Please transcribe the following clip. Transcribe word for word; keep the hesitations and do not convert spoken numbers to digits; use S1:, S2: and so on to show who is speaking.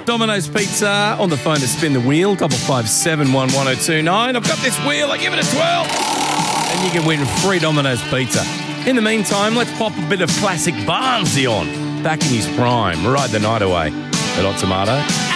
S1: Domino's Pizza on the phone to spin the wheel, double five seven one one oh two nine. I've got this wheel, I give it a twirl, and you can win free Domino's Pizza. In the meantime, let's pop a bit of classic Barnsley on. Back in his prime, ride the night away. The Hot Tomato.